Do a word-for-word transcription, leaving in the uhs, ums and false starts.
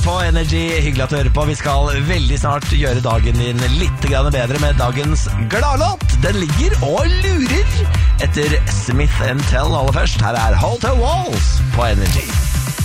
på Energy. Hyggelig at du hører på. Vi skal veldig snart gjøre dagen din litt grann bedre med dagens gladlåt. Den ligger og lurer etter Smith and Tell aller først. Her er Hold to Walls på Energy.